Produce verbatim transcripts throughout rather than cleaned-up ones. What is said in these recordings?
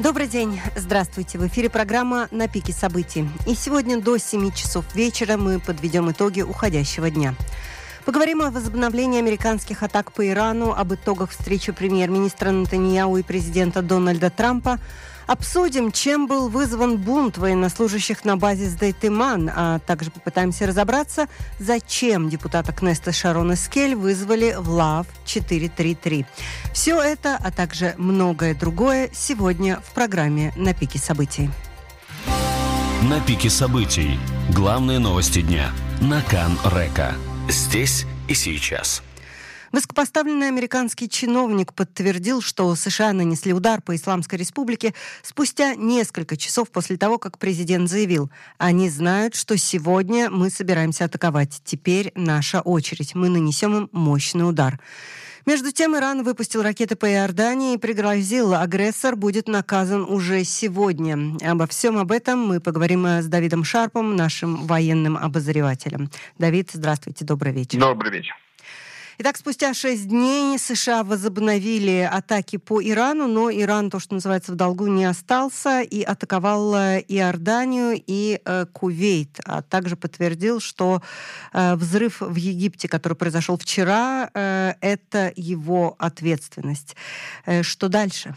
Добрый день, здравствуйте. В эфире программа «На пике событий». И сегодня до семи часов вечера мы подведем итоги уходящего дня. Поговорим о возобновлении американских атак по Ирану, об итогах встречи премьер-министра Нетаньяху и президента Дональда Трампа. Обсудим, чем был вызван бунт военнослужащих на базе Сдей-Тиман, а также попытаемся разобраться, зачем депутата Кнессета Шарон Эскель вызвали в Лав четыреста тридцать три. Все это, а также многое другое сегодня в программе «На пике событий». «На пике событий». Главные новости дня. На Кан-Река. Здесь и сейчас. Высокопоставленный американский чиновник подтвердил, что США нанесли удар по Исламской Республике спустя несколько часов после того, как президент заявил: «Они знают, что сегодня мы собираемся атаковать. Теперь наша очередь. Мы нанесем им мощный удар». Между тем, Иран выпустил ракеты по Иордании и пригрозил: агрессор будет наказан уже сегодня. Обо всем об этом мы поговорим с Давидом Шарпом, нашим военным обозревателем. Давид, здравствуйте, добрый вечер. Добрый вечер. Итак, спустя шесть дней США возобновили атаки по Ирану, но Иран, то, что называется, в долгу не остался и атаковал Иорданию и э, Кувейт, а также подтвердил, что э, взрыв в Египте, который произошел вчера, э, это его ответственность. Э, что дальше?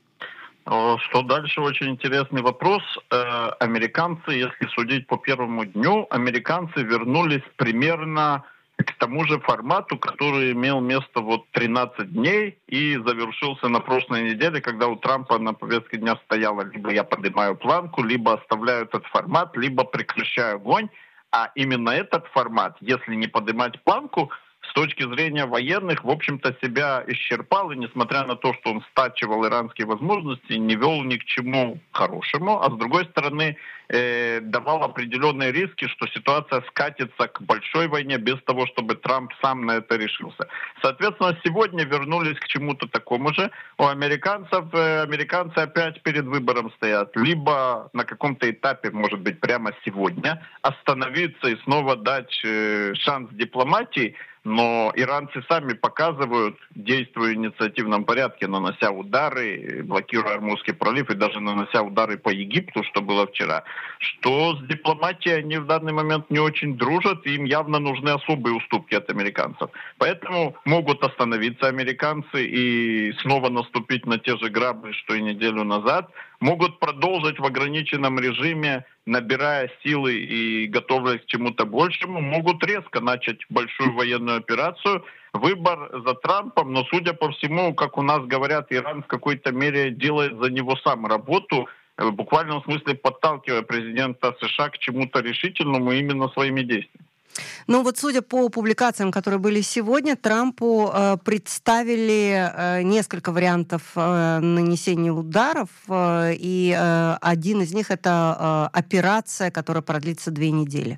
Что дальше? Очень интересный вопрос. Американцы, если судить по первому дню, американцы вернулись примерно к тому же формату, который имел место вот тринадцать дней и завершился на прошлой неделе, когда у Трампа на повестке дня стояло: либо я поднимаю планку, либо оставляю этот формат, либо прекращаю огонь. А именно этот формат, если не поднимать планку, с точки зрения военных, в общем-то, себя исчерпал, и несмотря на то, что он стачивал иранские возможности, не вел ни к чему хорошему, а с другой стороны, э, давал определенные риски, что ситуация скатится к большой войне без того, чтобы Трамп сам на это решился. Соответственно, сегодня вернулись к чему-то такому же. У американцев, э, американцы опять перед выбором стоят. Либо на каком-то этапе, может быть, прямо сегодня, остановиться и снова дать э, шанс дипломатии. Но иранцы сами показывают, действуя в инициативном порядке, нанося удары, блокируя Ормузский пролив и даже нанося удары по Египту, что было вчера, что с дипломатией они в данный момент не очень дружат, и им явно нужны особые уступки от американцев. Поэтому могут остановиться американцы и снова наступить на те же грабли, что и неделю назад. Могут продолжить в ограниченном режиме, набирая силы и готовясь к чему-то большему, могут резко начать большую военную операцию. Выбор за Трампом, но, судя по всему, как у нас говорят, Иран в какой-то мере делает за него сам работу, в буквальном смысле подталкивая президента США к чему-то решительному именно своими действиями. Ну вот, судя по публикациям, которые были сегодня, Трампу э, представили э, несколько вариантов э, нанесения ударов, э, и э, один из них — это э, операция, которая продлится две недели.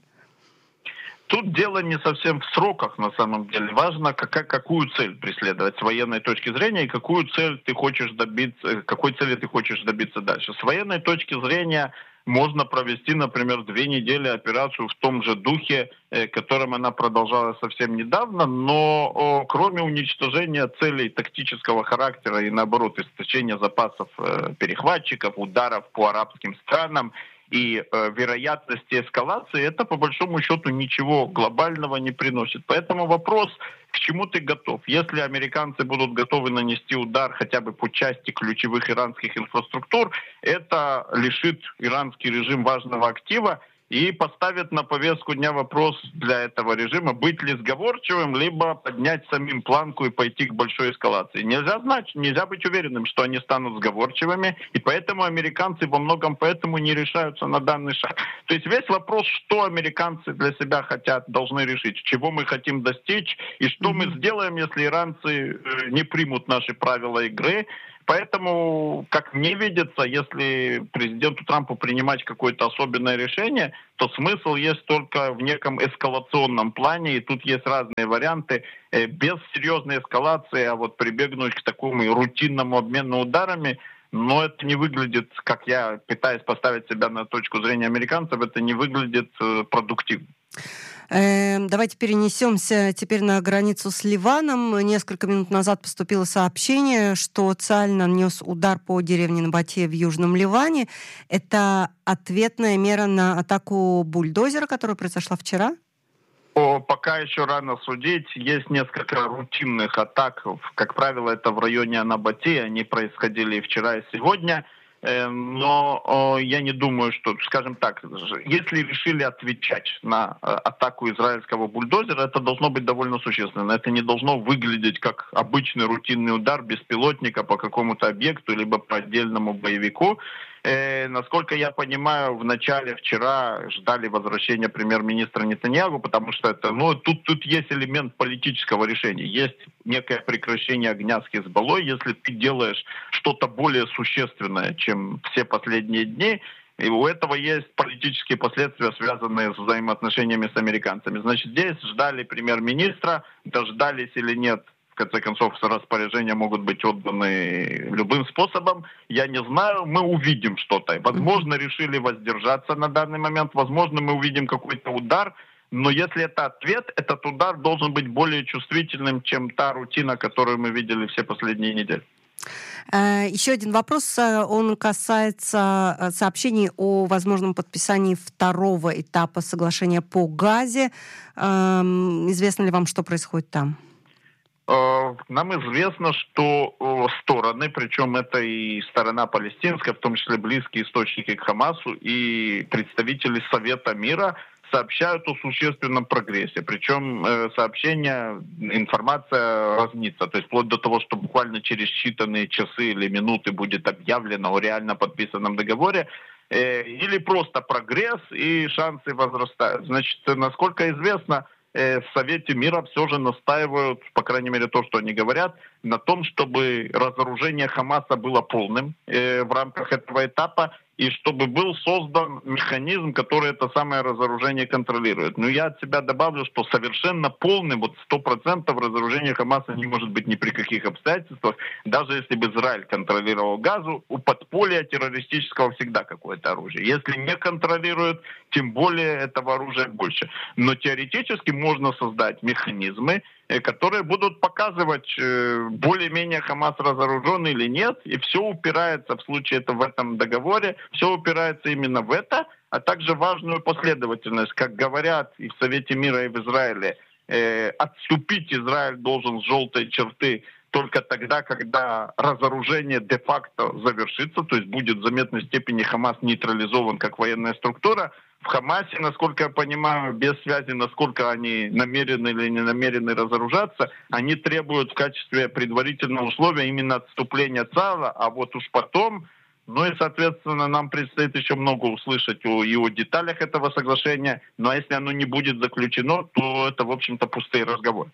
Тут дело не совсем в сроках, на самом деле. Важно, какая, какую цель преследовать с военной точки зрения и какую цель ты хочешь добиться, какой цели ты хочешь добиться дальше. С военной точки зрения можно провести, например, две недели операцию в том же духе, э, которым она продолжалась совсем недавно, но о, кроме уничтожения целей тактического характера и, наоборот, истощения запасов э, перехватчиков, ударов по арабским странам и э, вероятности эскалации, это по большому счету ничего глобального не приносит. Поэтому вопрос, к чему ты готов? Если американцы будут готовы нанести удар хотя бы по части ключевых иранских инфраструктур, это лишит иранский режим важного актива и поставит на повестку дня вопрос для этого режима: быть ли сговорчивым, либо поднять самим планку и пойти к большой эскалации. Нельзя знать, нельзя быть уверенным, что они станут сговорчивыми, и поэтому американцы во многом поэтому не решаются на данный шаг. То есть весь вопрос, что американцы для себя хотят, должны решить, чего мы хотим достичь, и что mm-hmm. мы сделаем, если иранцы не примут наши правила игры. Поэтому, как мне видится, если президенту Трампу принимать какое-то особенное решение, то смысл есть только в неком эскалационном плане, и тут есть разные варианты. Без серьезной эскалации, а вот прибегнуть к такому рутинному обмену ударами, но это не выглядит, как я пытаюсь поставить себя на точку зрения американцев, это не выглядит продуктивно. Давайте перенесемся теперь на границу с Ливаном. Несколько минут назад поступило сообщение, что Цааль нанес удар по деревне Набатия в Южном Ливане. Это ответная мера на атаку бульдозера, которая произошла вчера? О, пока еще рано судить. Есть несколько рутинных атак. Как правило, это в районе Набатии. Они происходили и вчера, и сегодня. Но я не думаю, что, скажем так, если решили отвечать на атаку израильского бульдозера, это должно быть довольно существенно. Это не должно выглядеть как обычный рутинный удар беспилотника по какому-то объекту, либо по отдельному боевику. Э, насколько я понимаю, в начале вчера ждали возвращения премьер-министра Нетаньяху, потому что это, ну, тут, тут есть элемент политического решения. Есть некое прекращение огня с Хизбаллой, если ты делаешь что-то более существенное, чем все последние дни, и у этого есть политические последствия, связанные с взаимоотношениями с американцами. Значит, здесь ждали премьер-министра, дождались или нет. В конце концов, распоряжения могут быть отданы любым способом. Я не знаю, мы увидим что-то. Возможно, решили воздержаться на данный момент. Возможно, мы увидим какой-то удар. Но если это ответ, этот удар должен быть более чувствительным, чем та рутина, которую мы видели все последние недели. Еще один вопрос, он касается сообщений о возможном подписании второго этапа соглашения по Газе. Известно ли вам, что происходит там? Нам известно, что стороны, причем это и сторона палестинская, в том числе близкие источники к Хамасу и представители Совета мира, сообщают о существенном прогрессе. Причем сообщения, информация разнится. То есть вплоть до того, что буквально через считанные часы или минуты будет объявлено о реально подписанном договоре, или просто прогресс и шансы возрастают. Значит, насколько известно, в Совете мира все же настаивают, по крайней мере то, что они говорят, на том, чтобы разоружение Хамаса было полным э, в рамках этого этапа, и чтобы был создан механизм, который это самое разоружение контролирует. Но я от себя добавлю, что совершенно полным, вот сто процентов разоружения Хамаса не может быть ни при каких обстоятельствах. Даже если бы Израиль контролировал Газу, у подполья террористического всегда какое-то оружие. Если не контролирует, тем более этого оружия больше. Но теоретически можно создать механизмы, которые будут показывать, более-менее Хамас разоружен или нет, и все упирается в случае это в этом договоре, все упирается именно в это, а также важную последовательность, как говорят и в Совете мира, и в Израиле, э, отступить Израиль должен с желтой черты только тогда, когда разоружение де-факто завершится, то есть будет в заметной степени Хамас нейтрализован как военная структура. В Хамасе, насколько я понимаю, без связи, насколько они намерены или не намерены разоружаться, они требуют в качестве предварительного условия именно отступления Цаала, а вот уж потом, ну и, соответственно, нам предстоит еще много услышать о, и о деталях этого соглашения, но если оно не будет заключено, то это, в общем-то, пустые разговоры.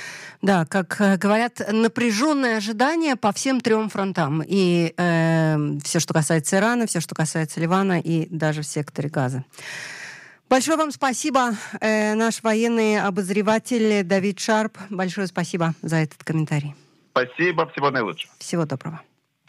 Да, как говорят, напряженное ожидание по всем трем фронтам. И э, все, что касается Ирана, все, что касается Ливана и даже в секторе Газа. Большое вам спасибо, э, наш военный обозреватель Давид Шарп. Большое спасибо за этот комментарий. Спасибо, всего наилучшего. Всего доброго.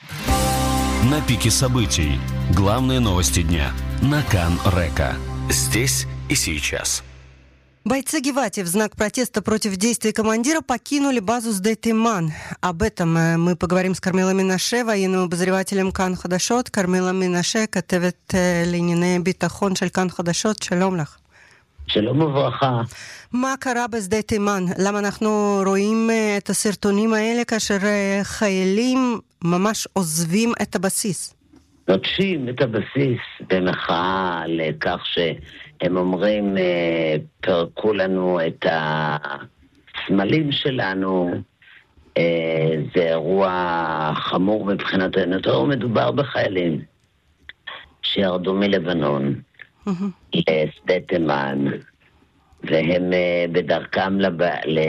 На пике событий. Главные новости дня. На Кан Река. Здесь и сейчас. Бойцы Гевати в знак протеста против действий командира покинули базу Сдей-Тиман. Об этом мы поговорим с Кармилой Минаше, военным обозревателем Кан Хадашот. Кармила Минаше, כתבת לענייני ביטחון של כאן חדשות. שלום לך. שלום וברכה. מה קרה בשדה תימן? למה אנחנו רואים את הסרטונים האלה כאשר חיילים ממש עוזבים את הבסיס? נוטשים את הבסיס במחאה לכך שהם אומרים, פרקו לנו את הסמלים שלנו. זה אירוע חמור מבחינתנו. טוב, מדובר בחיילים שירדו מלבנון לשדה תימן, והם בדרכם לב...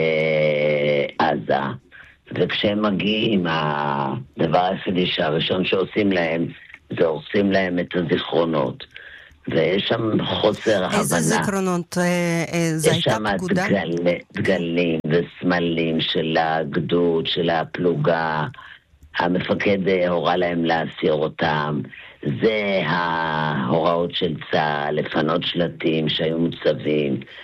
לעזה, וכשהם מגיעים, הדבר היחידי שהראשון שעושים להם, זה הורסים להם את הזיכרונות. ויש שם חוסר הבנה. איזה זיכרונות? זה הייתה פקודה? יש שם דגל, דגלים וסמלים של הגדוד, של הפלוגה. המפקד הורה להם להסיר אותם. זה ההוראות של צה"ל, לפנות שלטים שהיו מוצבים.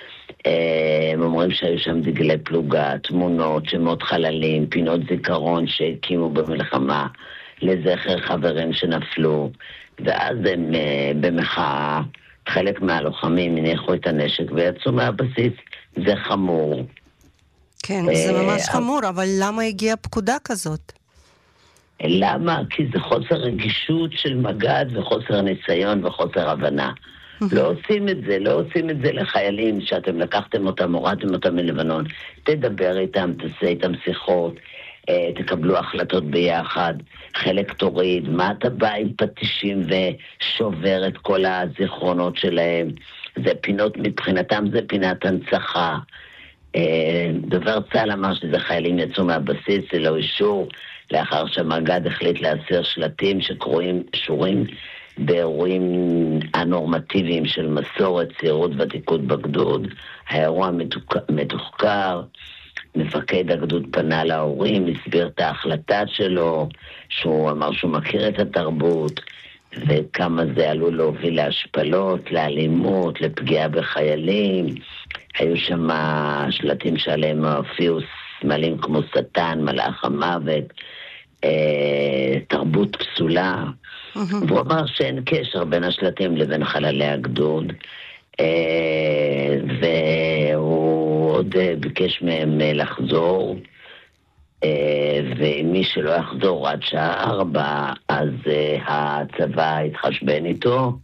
הם אומרים שהיו שם דגלי פלוגה, תמונות, שמות חללים, פינות זיכרון שהקימו במלחמה לזכר חברים שנפלו, ואז הם במחאה, חלק מהלוחמים הניחו את הנשק ויצאו מהבסיס. זה חמור. כן, זה ממש חמור, אבל למה הגיעה פקודה כזאת? למה? כי זה חוסר רגישות של מג"ד וחוסר ניסיון וחוסר הבנה. לא עושים את זה, לא עושים את זה לחיילים שאתם לקחתם אותם, הורדתם אותם מלבנון. תדבר איתם, תעשה איתם שיחות, תקבלו החלטות ביחד, חלק תוריד, מה אתה בא עם פטישים ושובר את כל הזיכרונות שלהם? זה פינות, מבחינתם זה פינת הנצחה. דובר צה"ל אמר שזה חיילים יצאו מהבסיס ללא אישור, לאחר שהמג"ד החליט להסיר שלטים שקרויים שורים באירועים הנורמטיביים של מסורת, ציורות ותיקות בגדוד. האירוע מתוחקר, מפקד הגדוד פנה להורים, הסביר את ההחלטה שלו, שהוא אמר שהוא מכיר את התרבות, וכמה זה עלול להוביל להשפלות, לאלימות, לפגיעה בחיילים. היו שם שלטים שעליהם הופיעו סמלים כמו שטן, מלאך המוות, אה, תרבות פסולה. Mm-hmm. והוא אמר שאין קשר בין השלטים לבין חללי הגדוד, אה, והוא עוד ביקש מהם לחזור, אה, ומי שלא יחזור עד שעה ארבע, אז אה, הצבא יתחשבן איתו,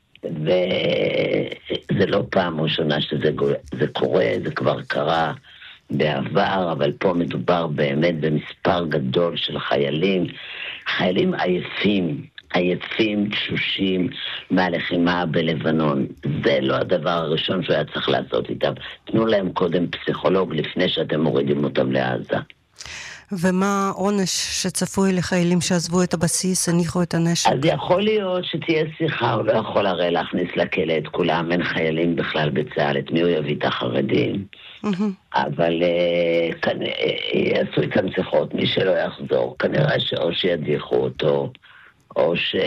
וזה לא פעם ראשונה שזה זה קורה, זה כבר קרה בעבר, אבל פה מדובר באמת במספר גדול של חיילים, חיילים עייפים, עייפים, תשושים מהלחימה בלבנון. זה לא הדבר הראשון שהוא היה צריך לעשות איתם. תנו להם קודם פסיכולוג לפני שאתם מורידים אותם לעזה. ומה העונש שצפוי לחיילים שעזבו את הבסיס, הניחו את הנשק? אז יכול להיות שתהיה שיחה, הוא לא יכול הרי להכניס לכלא את כולם, אין חיילים בכלל בצה"ל, את מי הוא יביא את החרדים. אבל יעשו איתם שיחות, מי שלא יחזור, כנראה שאו שידיחו אותו, או ש...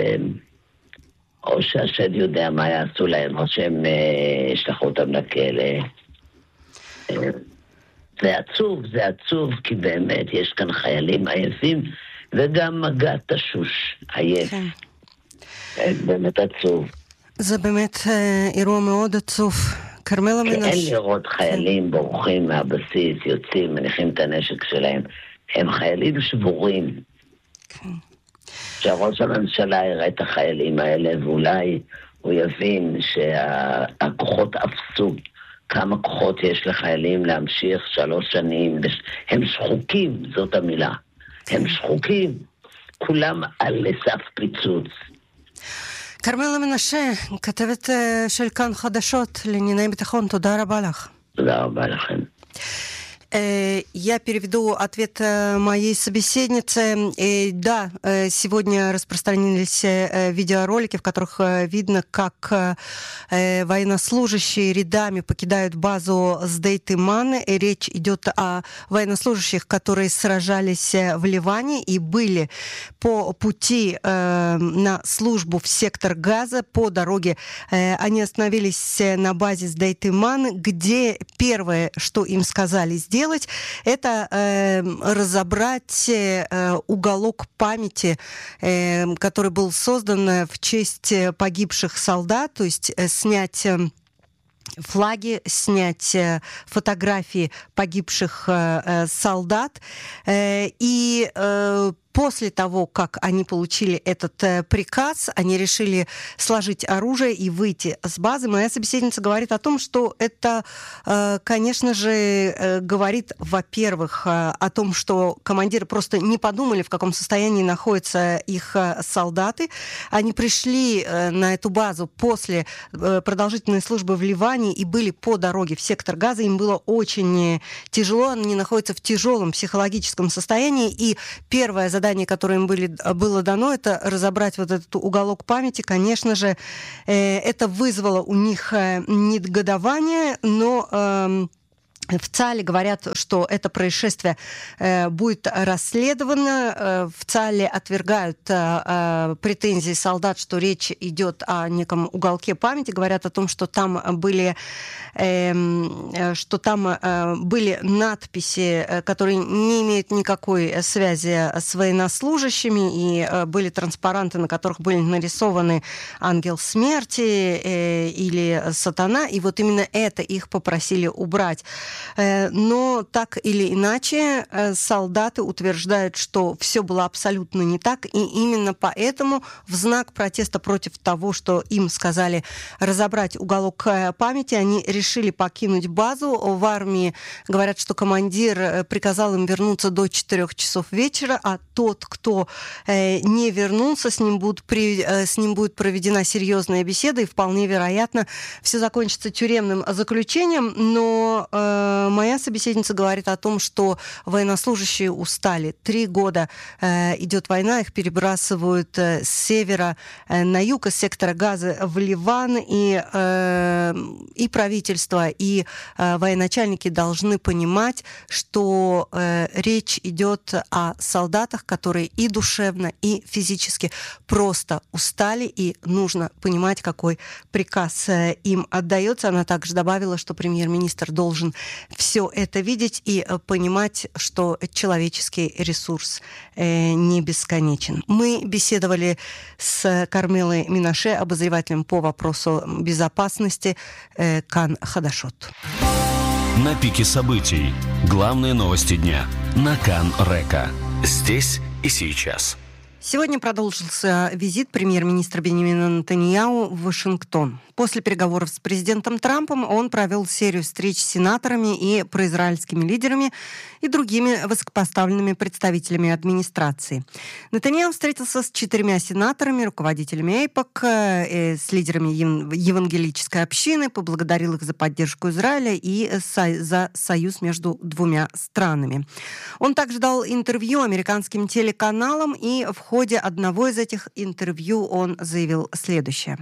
או שהשד יודע מה יעשו להם, או שהם ישלחו אותם לכלא. זה עצוב, זה עצוב, כי באמת יש כאן חיילים עייפים, וגם מגע תשוש עייף. כן. באמת עצוב. זה באמת אה, אירוע מאוד עצוב. כרמלה מנשה. אין לראות חיילים כן. בורחים מהבסיס, יוצאים, מניחים את הנשק שלהם. הם חיילים שבורים. כן. שהראש הממשלה יראה את החיילים האלה, ואולי הוא יבין שהכוחות אפסו. כמה כוחות יש לחיילים להמשיך שלוש שנים, הם שחוקים, זאת המילה, הם שחוקים, כולם על סף פיצוץ. כרמלה מנשה, כתבת של כאן חדשות לענייני ביטחון, תודה רבה לך. תודה רבה לכם. Я переведу ответ моей собеседницы. Да, сегодня распространились видеоролики, в которых видно, как военнослужащие рядами покидают базу Сдейт-Иман. Речь идет о военнослужащих, которые сражались в Ливане и были по пути на службу в сектор Газа. По дороге они остановились на базе Сдейт-Иман, где первое, что им сказали сделать, это э, разобрать э, уголок памяти, э, который был создан в честь погибших солдат, то есть э, снять э, флаги, снять э, фотографии погибших э, солдат. Э, и э, После того, как они получили этот э, приказ, они решили сложить оружие и выйти с базы. Моя собеседница говорит о том, что это, э, конечно же, э, говорит, во-первых, э, о том, что командиры просто не подумали, в каком состоянии находятся их э, солдаты. Они пришли э, на эту базу после э, продолжительной службы в Ливане и были по дороге в сектор Газа. Им было очень тяжело, они находятся в тяжелом психологическом состоянии. И первая задача, задание, которое им были, было дано, это разобрать вот этот уголок памяти. Конечно же, э, это вызвало у них э, негодование, но... Э, В ЦАЛе говорят, что это происшествие э, будет расследовано. Э, в ЦАЛе отвергают э, э, претензии солдат, что речь идет о неком уголке памяти. Говорят о том, что там были, э, что там э, были надписи, э, которые не имеют никакой связи с военнослужащими, и э, были транспаранты, на которых были нарисованы ангел смерти э, или сатана. И вот именно это их попросили убрать. Но так или иначе солдаты утверждают, что все было абсолютно не так, и именно поэтому в знак протеста против того, что им сказали разобрать уголок памяти, они решили покинуть базу. В армии говорят, что командир приказал им вернуться до четырех часов вечера, а тот, кто не вернулся, с ним, будут при... с ним будет проведена серьезная беседа, и вполне вероятно все закончится тюремным заключением, но моя собеседница говорит о том, что военнослужащие устали. Три года э, идет война, их перебрасывают э, с севера э, на юг, из сектора Газы в Ливан, и, э, и правительство, и э, военачальники должны понимать, что э, речь идет о солдатах, которые и душевно, и физически просто устали, и нужно понимать, какой приказ э, им отдается. Она также добавила, что премьер-министр должен все это видеть и понимать, что человеческий ресурс э, не бесконечен. Мы беседовали с Кармелой Минаше, обозревателем по вопросу безопасности э, Кан Хадашот. На пике событий. Главные новости дня. На Кан Река. Здесь и сейчас. Сегодня продолжился визит премьер-министра Беньямина Нетаньяху в Вашингтон. После переговоров с президентом Трампом он провел серию встреч с сенаторами и произраильскими лидерами и другими высокопоставленными представителями администрации. Нетаньяху встретился с четырьмя сенаторами, руководителями эйпак, э, с лидерами евангелической общины, поблагодарил их за поддержку Израиля и со- за союз между двумя странами. Он также дал интервью американским телеканалам, и в ходе одного из этих интервью он заявил следующее.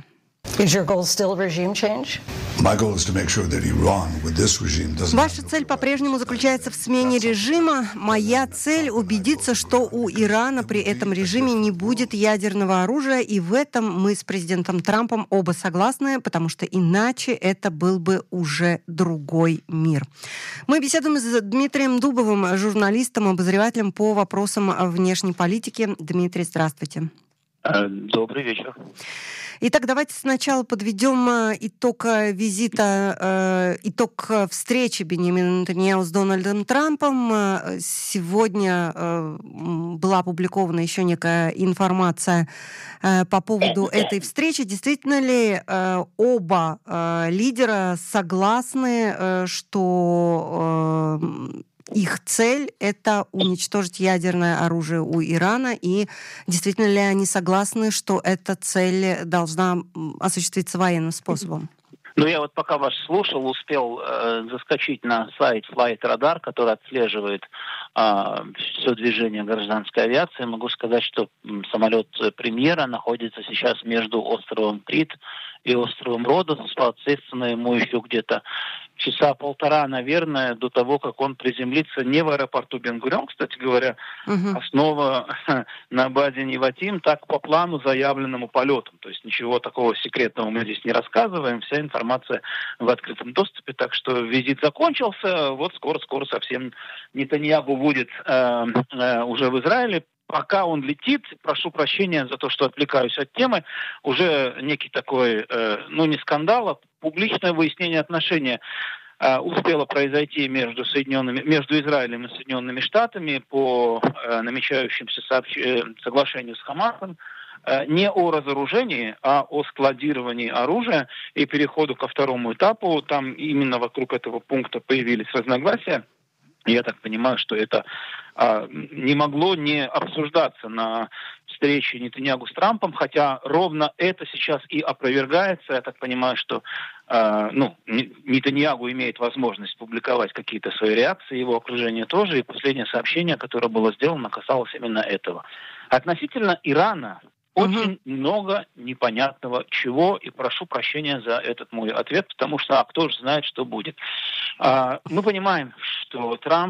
Ваша цель по-прежнему заключается в смене режима. Моя цель — убедиться, что у Ирана при этом режиме не будет ядерного оружия, и в этом мы с президентом Трампом оба согласны, потому что иначе это был бы уже другой мир. Мы беседуем с Дмитрием Дубовым, журналистом, обозревателем по вопросам внешней политики. Дмитрий, здравствуйте. Добрый вечер. Итак, давайте сначала подведем итог визита, итог встречи Беньямина Нетаньяху с Дональдом Трампом. Сегодня была опубликована еще некая информация по поводу этой встречи. Действительно ли оба лидера согласны, что их цель — это уничтожить ядерное оружие у Ирана, и действительно ли они согласны, что эта цель должна осуществиться военным способом? Ну, я вот пока вас слушал, успел э, заскочить на сайт Flight Radar, который отслеживает э, все движение гражданской авиации. Могу сказать, что самолет премьера находится сейчас между островом Крит и островом Родос. Соответственно, ему еще где-то часа полтора, наверное, до того, как он приземлится не в аэропорту Бен-Гурион, кстати говоря, uh-huh. основа на базе Неватим, так по плану, заявленному полетом. То есть ничего такого секретного мы здесь не рассказываем, вся информация в открытом доступе. Так что визит закончился, вот скоро-скоро совсем Нетаньяху будет э, э, уже в Израиле. Пока он летит, прошу прощения за то, что отвлекаюсь от темы, уже некий такой, э, ну не скандал, а публичное выяснение отношений э, успело произойти между, Соединенными, между Израилем и Соединенными Штатами по э, намечающимся сообщ... соглашению с Хамасом. Э, не о разоружении, а о складировании оружия и переходу ко второму этапу. Там именно вокруг этого пункта появились разногласия. Я так понимаю, что это а, не могло не обсуждаться на встрече Нетаньяху с Трампом, хотя ровно это сейчас и опровергается. Я так понимаю, что а, ну, Нетаньяху имеет возможность публиковать какие-то свои реакции, его окружение тоже, и последнее сообщение, которое было сделано, касалось именно этого. Относительно Ирана, Очень угу. много непонятного чего, и прошу прощения за этот мой ответ, потому что а кто же знает, что будет. А, мы понимаем, что Трамп